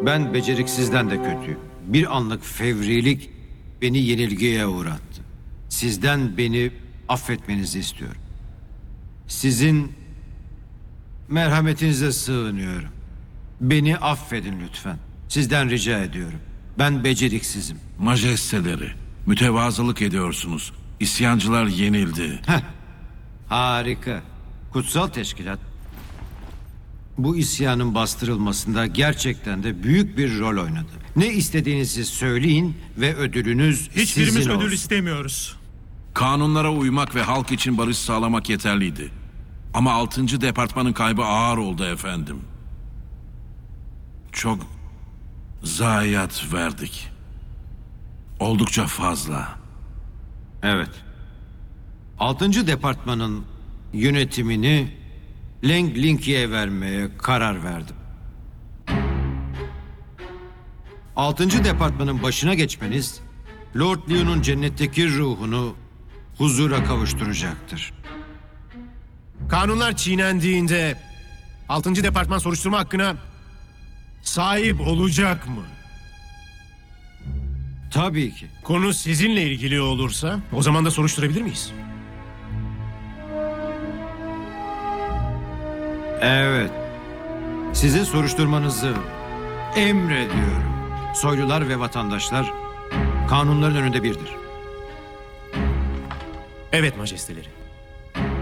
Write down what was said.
Ben beceriksizden de kötüyüm. Bir anlık fevrilik beni yenilgiye uğrattı. Sizden beni affetmenizi istiyorum. Sizin merhametinize sığınıyorum. Beni affedin lütfen. Sizden rica ediyorum. Ben beceriksizim. Majesteleri, mütevazılık ediyorsunuz. İsyancılar yenildi. Harika. Kutsal teşkilat bu isyanın bastırılmasında gerçekten de büyük bir rol oynadı. Ne istediğinizi söyleyin ve ödülünüz Hiçbirimiz sizin ödül olsun. istemiyoruz. Kanunlara uymak ve halk için barış sağlamak yeterliydi. Ama 6. departmanın kaybı ağır oldu efendim. Çok zayiat verdik. Oldukça fazla. Evet. 6. departmanın yönetimini Leng Linki'ye vermeye karar verdim. 6. departmanın başına geçmeniz Lord Leon'un cennetteki ruhunu huzura kavuşturacaktır. Kanunlar çiğnendiğinde 6. departman soruşturma hakkına sahip olacak mı? Tabii ki. Konu sizinle ilgili olursa o zaman da soruşturabilir miyiz? Evet. Sizin soruşturmanızı emrediyorum. Soylular ve vatandaşlar kanunların önünde birdir. Evet majesteleri.